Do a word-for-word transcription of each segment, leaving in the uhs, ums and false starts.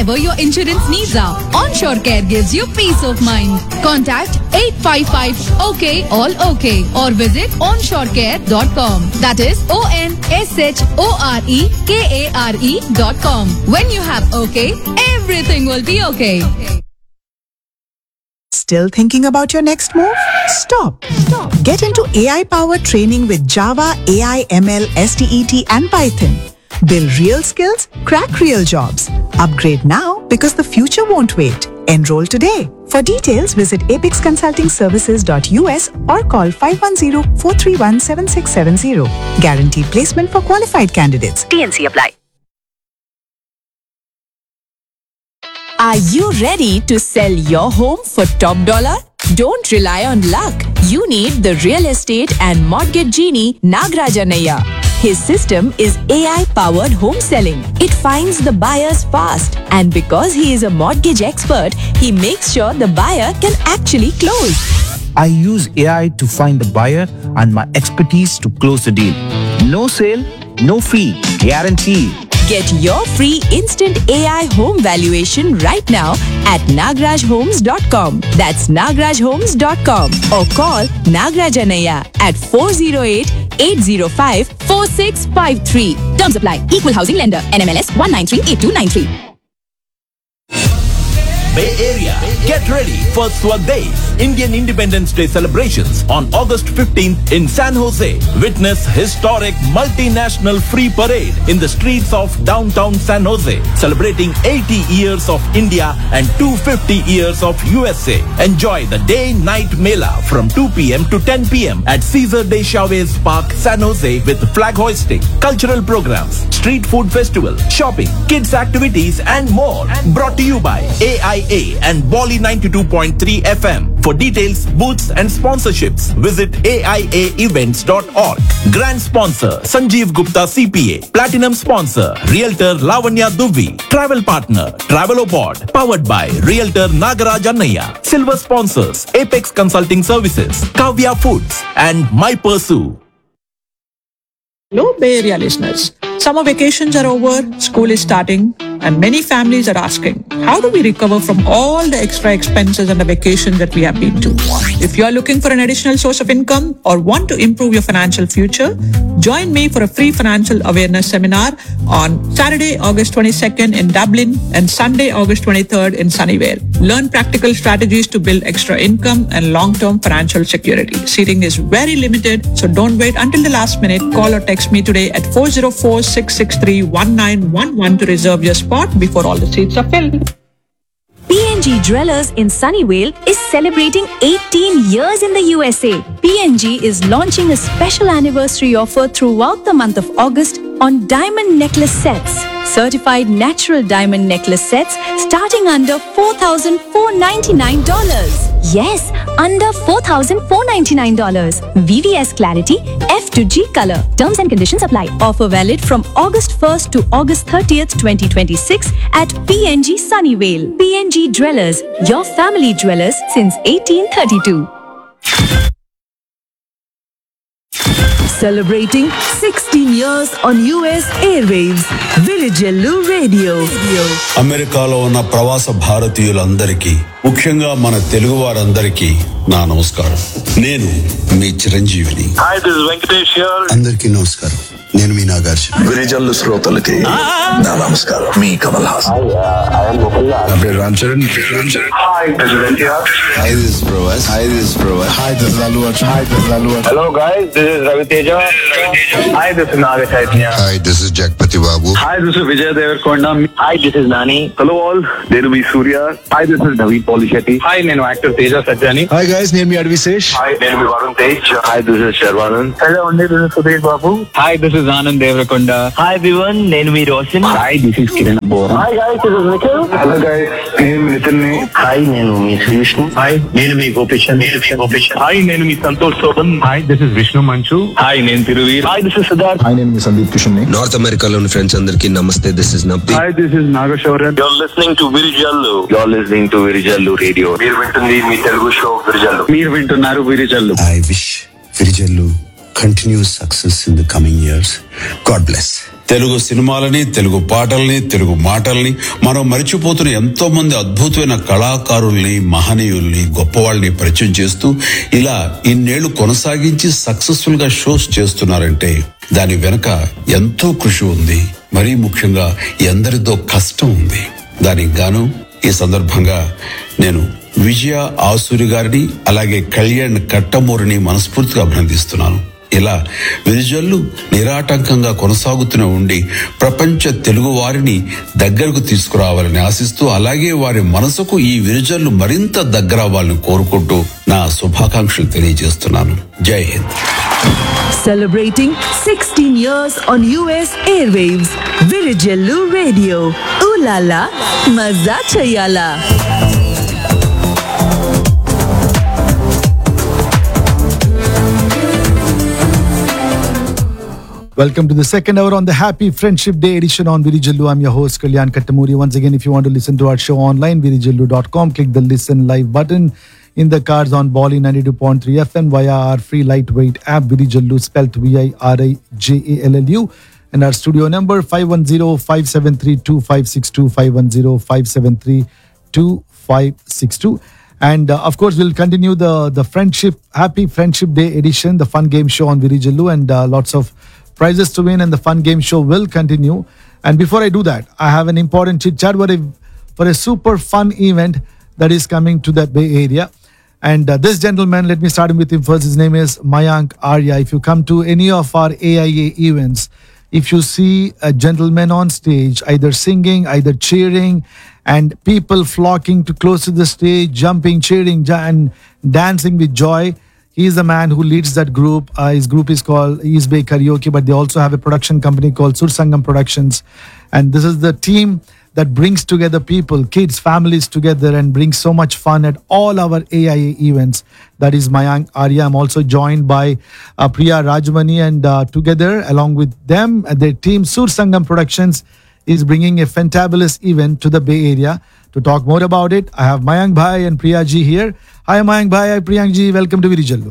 whatever your insurance needs are. Onshore Care gives you peace of mind. Contact eight five five O K all OK or visit onshore care dot com. That is O N S H O R E K A R E dot com. When you have OK, everything will be okay. Still thinking about your next move? Stop. Stop. Get into A I-powered training with Java, A I, M L, S T E T and Python. Build real skills, crack real jobs. Upgrade now because the future won't wait. Enroll today. For details, visit apex consulting services dot U S or call five one zero, four three one, seven six seven zero. Guaranteed placement for qualified candidates. T N C apply. Are you ready to sell your home for top dollar? Don't rely on luck. You need the real estate and mortgage genie Nagraj Anaya. His system is A I-powered home selling. It finds the buyers fast, and because he is a mortgage expert, he makes sure the buyer can actually close. I use A I to find the buyer and my expertise to close the deal. No sale, no fee, guaranteed. Get your free instant A I home valuation right now at nagraj homes dot com. That's nagraj homes dot com or call Nagraj Anaya at four zero eight, eight zero five, four six five three. Terms apply. Equal housing lender. N M L S one nine three eight two nine three. Bay Area, get ready for Swadesh Indian Independence Day celebrations on August fifteenth in San Jose. Witness historic multinational free parade in the streets of downtown San Jose, celebrating eighty years of India and two hundred fifty years of U S A. Enjoy the day-night mela from two p.m. to ten p.m. at Cesar de Chavez Park, San Jose with flag hoisting, cultural programs, street food festival, shopping, kids activities and more. Brought to you by A I A and Bolly ninety-two point three F M. For details, booths and sponsorships, visit A I A events dot org. Grand sponsor, Sanjeev Gupta C P A. Platinum sponsor, Realtor Lavanya Dubey. Travel partner, Travelopod. Powered by Realtor Nagaraj Annaya. Silver sponsors, Apex Consulting Services, Kavya Foods and My Pursue. Hello, Bay Area listeners. Summer vacations are over, school is starting, and many families are asking, how do we recover from all the extra expenses and the vacations that we have been to? If you are looking for an additional source of income or want to improve your financial future, join me for a free financial awareness seminar on Saturday, August twenty-second in Dublin and Sunday, August twenty-third in Sunnyvale. Learn practical strategies to build extra income and long-term financial security. Seating is very limited, so don't wait until the last minute. Call or text me today at four zero four, six six three, one nine one one to reserve your spot before all the seats are filled. P N G Dwellers in Sunnyvale is celebrating eighteen years in the U S A. P N G is launching a special anniversary offer throughout the month of August on diamond necklace sets. Certified natural diamond necklace sets starting under four thousand four hundred ninety-nine dollars. Yes, under four thousand four hundred ninety-nine dollars. V V S clarity, F to G color. Terms and conditions apply. Offer valid from August first to August thirtieth, twenty twenty-six at P N G Sunnyvale. P N G Dwellers, your family dwellers since eighteen thirty-two. Celebrating sixteen years on U S airwaves. Virijallu Radio. అమెరికాలో ఉన్న ప్రవాస భారతీయులందరికీ ముఖ్యంగా మన తెలుగు వారందరికీ నా నమస్కారం. నేను మీ చిరంజీవిని. Hi this is Venkatesh here. అందరికీ నమస్కారం. నేను మీ నాగార్జున. విరిజల్లు శ్రోతలకి నా నమస్కారం. మీ కమల్ హాసన్. నా పేరు Ram Charan. Hi this is NTR. Hi this is Pravas. Hi this is Pravas. Hi this is Allu Arjun. Hi this is Allu Arjun. Hello guys this is Raviteja. Hi this is Naga Chaitanya. Hi this is Jagapathi Babu. Hi this is Vijay Devarakonda. Hi this is Nani. Hello all నేను మీ సూర్య. Hi this is Naveen Polisetty. Hi నేను actor Teja సజ్జాని. Hi guys నేను మీ Adivi Sesh. Hi నేను మీ Varun Tej. Hi this is Sharwanand. Hello అండి this is Sudheer Babu. Hi this is Anand Devarakonda. Hi everyone నేను మీ Roshan. Hi this is Kiran Bora. Hi guys this is Nikhil. Hello guys నేను నితిన్ ని. Hi నేను మీ Sri Vishnu. Hi నేను మీ గోపిచంద్. నేను మీ గోపిచంద్. హాయ్ నేను మీ Santosh Shobhan. Hi this is Vishnu మంచు. హాయ్ నేను Thiruveer. Hi this is Siddharth. Hi నేను మీ సందీప్ కిషన్ ని. నార్త్ అమెరికాలోని ఫ్రెండ్స్ అందరికీ నమస్తే. This is నబ్బి. Hi this is Naga Shaurya. You are listening to Virijallu. You are listening to Virijallu radio. మీరు వింటుంది మీ తెలుగు షో విరిజల్లు. మీరు వింటున్నారు Virijallu. I wish Virijallu continuous success in the coming years. God bless. Telugu సినిమాలని, తెలుగు పాటల్ని, తెలుగు మాటల్ని మనం మరిచిపోతున్న ఎంతో మంది అద్భుతమైన కళాకారుల్ని, మహనీయుల్ని, గొప్పవాళ్ళని పరిచయం చేస్తూ ఇలా ఇన్నేళ్లు కొనసాగించి సక్సెస్ఫుల్ గా షోస్ చేస్తున్నారంటే దాని వెనక ఎంతో కృషి ఉంది. మరీ ముఖ్యంగా ఎందరితో కష్టం ఉంది. దానికి గాను ఈ సందర్భంగా నేను విజయ ఆసూరి గారిని అలాగే కళ్యాణ్ కట్టమూరిని మనస్ఫూర్తిగా అభినందిస్తున్నాను. ఇలా విరిజల్లు నిరాటంకంగా కొనసాగుతూనే ఉండి ప్రపంచ తెలుగు వారిని దగ్గరకు తీసుకురావాలని ఆశిస్తూ, అలాగే వారి మనసుకు ఈ విరిజల్లు మరింత దగ్గర అవ్వాలని కోరుకుంటూ నా శుభాకాంక్షలు తెలియజేస్తున్నాను. జై Hind. Celebrating sixteen years on U S airwaves, Virijallu Radio. Ooh la la, mazza chayala. Welcome to the second hour on the Happy Friendship Day edition on Virijallu. I'm your host, Kalyan Kattamuri. Once again, if you want to listen to our show online, virijallu dot com, click the listen live button in the cards on Bali ninety-two point three F M via our free lightweight app, Virijallu, spelled V I R I J A L L U. And our studio number, five one zero, five seven three, two five six two, five one zero, five seven three, two five six two. And uh, of course, we'll continue the, the friendship, Happy Friendship Day edition, the fun game show on Virijallu, and uh, lots of prizes to win, and the fun game show will continue. And before I do that, I have an important chit chat for a, for a super fun event that is coming to the Bay Area. And uh, this gentleman, let me start with him first. His name is Mayank Arya. If you come to any of our A I A events, if you see a gentleman on stage, either singing, either cheering, and people flocking to close to the stage, jumping, cheering, and dancing with joy, he is the man who leads that group. Uh, his group is called East Bay Karaoke, but they also have a production company called Sur Sangam Productions. And this is the team that brings together people, kids, families together and brings so much fun at all our A I A events. That is Mayank Arya. I'm also joined by uh, Priya Rajmani, and uh, together, along with them, uh, their team, Sur Sangam Productions, is bringing a fantabulous event to the Bay Area. To talk more about it, I have Mayank Bhai and Priya Ji here. Hi Mayank Bhai, hi Priyank Ji, welcome to Virijallu.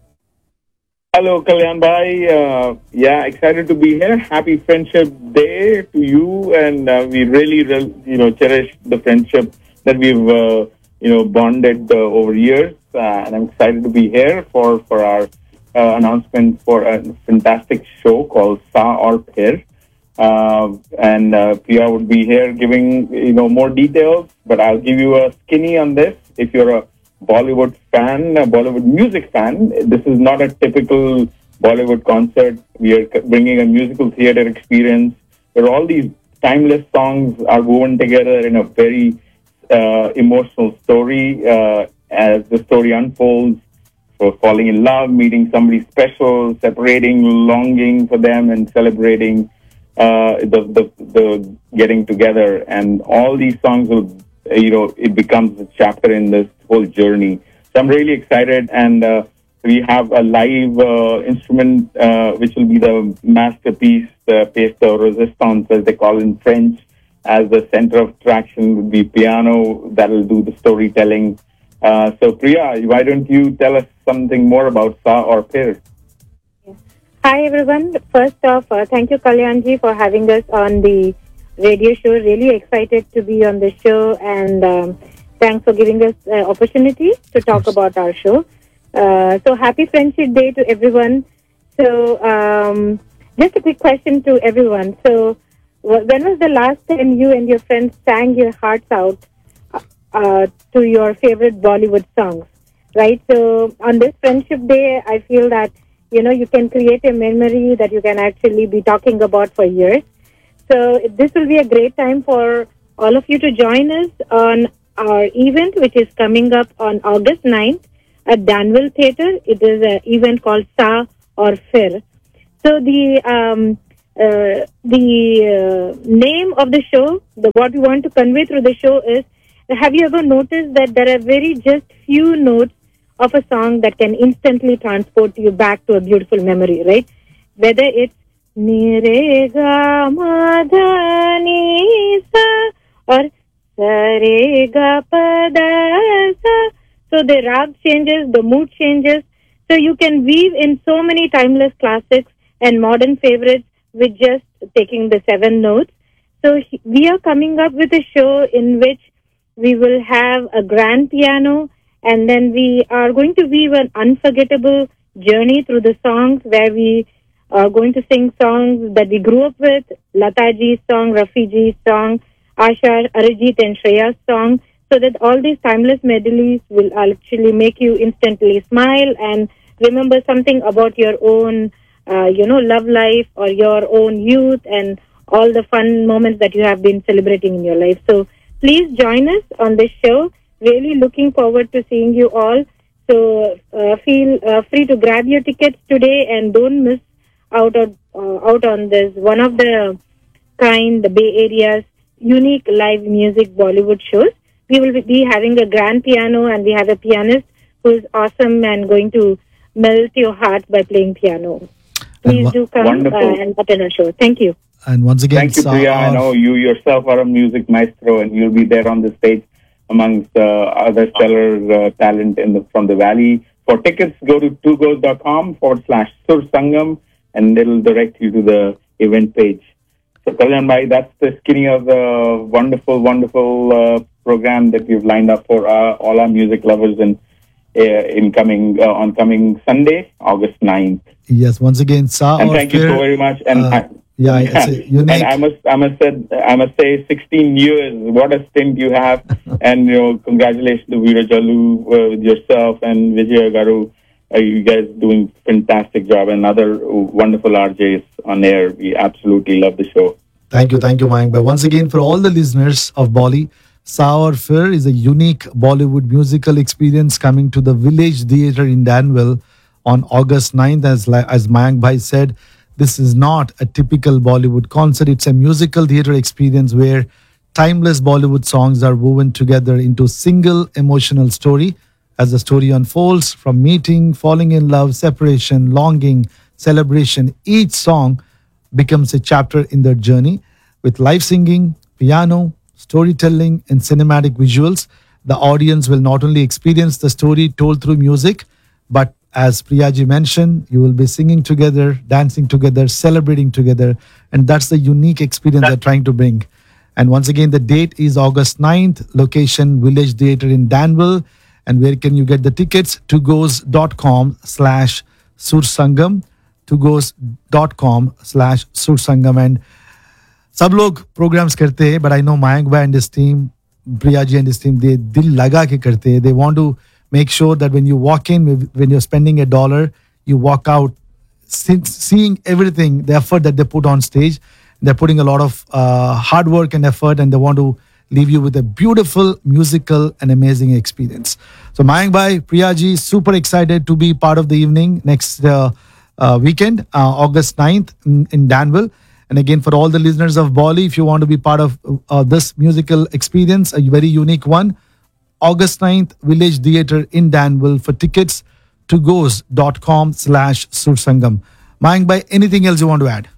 Hello Kalyan Bhai, uh, yeah, excited to be here. Happy Friendship Day to you, and uh, we really, really, you know, cherish the friendship that we've, uh, you know, bonded uh, over years. Uh, and I'm excited to be here for, for our uh, announcement for a fantastic show called Sa Aur Phir. Uh, and uh, Priya would be here giving, you know, more details, but I'll give you a skinny on this. If you're a Bollywood fan, a Bollywood music fan, this is not a typical Bollywood concert. We are bringing a musical theater experience where all these timeless songs are woven together in a very uh, emotional story uh, as the story unfolds. For falling in love, meeting somebody special, separating, longing for them, and celebrating uh, the, the the getting together. And all these songs will, you know, it becomes a chapter in this whole journey. So I'm really excited, and uh, we have a live uh, instrument uh, which will be the masterpiece, the pièce de résistance, as they call it in French. As the center of attraction would be piano that will do the storytelling. Uh, so Priya, why don't you tell us something more about Sa Aur Phir? Hi everyone. First off, uh, thank you Kalyanji for having us on the radio show. Really excited to be on the show, and um, thanks for giving us the uh, opportunity to talk about our show. Uh, so happy Friendship Day to everyone. So um, just a quick question to everyone. So w- when was the last time you and your friends sang your hearts out uh, to your favorite Bollywood songs? Right. So on this Friendship Day, I feel that, you know, you can create a memory that you can actually be talking about for years. So this will be a great time for all of you to join us on our event, which is coming up on August ninth at Danville Theatre. It is an event called Sa Aur Phir. So the um, uh, the uh, name of the show, the what we want to convey through the show is, have you ever noticed that there are very just few notes of a song that can instantly transport you back to a beautiful memory, right? Whether it's Ni ga ma dha ni sa or sa re ga pa da sa. So the rag changes, the mood changes. So you can weave in so many timeless classics and modern favorites with just taking the seven notes. So he- we are coming up with a show in which we will have a grand piano, and then we are going to weave an unforgettable journey through the songs where we are going to sing songs that we grew up with, Lata Ji's song, Rafi Ji's song, Asha, Arijit and Shreya's song, so that all these timeless medleys will actually make you instantly smile and remember something about your own, uh, you know, love life or your own youth and all the fun moments that you have been celebrating in your life. So please join us on this show. Really looking forward to seeing you all. So uh, feel uh, free to grab your tickets today and don't miss out on, uh, out on this one of the kind, the Bay Area's unique live music Bollywood shows. We will be having a grand piano, and we have a pianist who is awesome and going to melt your heart by playing piano. Please do come uh, and attend our show. Thank you. And once again, Thank you, Priya. I know you yourself are a music maestro, and you'll be there on the stage amongst uh, other stellar uh, talent in the, from the Valley. For tickets, go to tugos.com forward slash Sur Sangam, and it'll direct you to the event page. So, Kalyan Bhai, that's the skinny of the wonderful, wonderful uh, program that we've lined up for uh, all our music lovers in, uh, in coming, uh, on coming Sunday, August ninth. Yes, once again, Sa And or thank you Fir, so very much. And uh, I, yeah, it's a unique. and I must, I must say, I must say, sixteen years. What a stint you have! And you know, congratulations to Veera Jallu uh, with yourself and Vijay Garu. Uh, you guys doing fantastic job, and other wonderful R Js on air. We absolutely love the show. Thank you, thank you, Mayank. But once again, for all the listeners of Bolly, Sa or Fir is a unique Bollywood musical experience coming to the Village Theatre in Danville on August ninth. As li- as Mayank Bhai said, this is not a typical Bollywood concert. It's a musical theatre experience where timeless Bollywood songs are woven together into a single emotional story. As the story unfolds from meeting, falling in love, separation, longing, celebration, each song becomes a chapter in their journey. With live singing, piano, storytelling, and cinematic visuals, the audience will not only experience the story told through music, but as Priyaji mentioned, you will be singing together, dancing together, celebrating together, and that's the unique experience they're trying to bring. And once again, the date is August ninth, location Village Theatre in Danville. And where can you get the tickets? tugos.com slash sursangam, tugos.com slash sursangam. And सब लोग programs करते हैं, but I know Mayank Bhai and his team, Priyaji and his team, they दिल लगा के करते हैं. They want to make sure that when you walk in, when you're spending a dollar, you walk out seeing everything, the effort that they put on stage. They're putting a lot of uh, hard work and effort, and they want to leave you with a beautiful musical and amazing experience. So Mayank Bhai, Priyaji, super excited to be part of the evening next uh, uh, weekend, uh, August ninth in, in Danville. And again, for all the listeners of Bolly, if you want to be part of uh, this musical experience, a very unique one, August ninth, Village Theatre in Danville. For tickets, tugos.com slash sursangam. Mayank Bhai, anything else you want to add?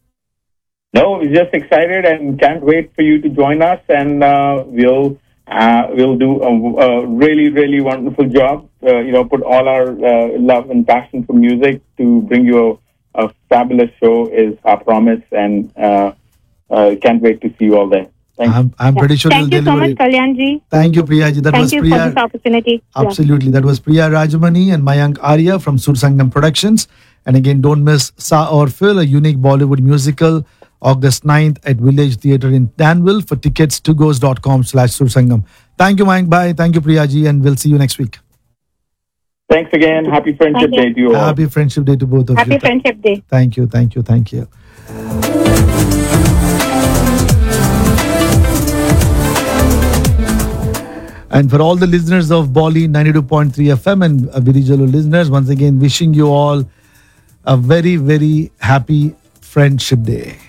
No, we're just excited and can't wait for you to join us, and uh, we'll uh, we'll do a, a really, really wonderful job. Uh, you know, put all our uh, love and passion for music to bring you a, a fabulous show is our promise, and uh, uh, can't wait to see you all there. Thank I'm, I'm pretty sure Thank you'll you so deliver much, it. Kalyanji. Thank you, Priyaji. That Thank was you Priya. for this opportunity. Yeah. Absolutely. That was Priya Rajamani and Mayank Arya from Sursangam Productions. And again, don't miss Sa or Phil, a unique Bollywood musical, August ninth at Village Theatre in Danville. For tickets, tugos.com slash Sursangam. Thank you, Mayank Bhai. Thank you, Priyaji. And we'll see you next week. Thanks again. Happy Friendship Thank you. Day to you all. Happy Friendship Day to both of Happy you. Friendship Day. Thank you. Thank you. Thank you. And for all the listeners of Bolly ninety-two point three F M and uh, Virijalu listeners, once again wishing you all a very, very happy Friendship Day.